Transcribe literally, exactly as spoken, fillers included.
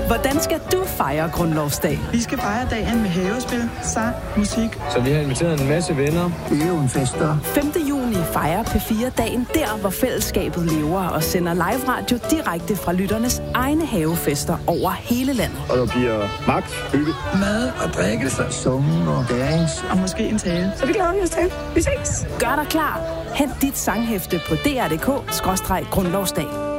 Hvordan skal du fejre grundlovsdag? Vi skal fejre dagen med havespil, sang, musik. Så vi har inviteret en masse venner. Øvnfester. femte juni fejrer P fire dagen der, hvor fællesskabet lever og sender live radio direkte fra lytternes egne havefester over hele landet. Og der bliver magt, hygge, mad og drikkelse, sungen og gærings. Og måske en tale. Så det glæder vi os til. Vi ses. Gør dig klar. Hent dit sanghæfte på d r punktum d k skråstreg grundlovsdag.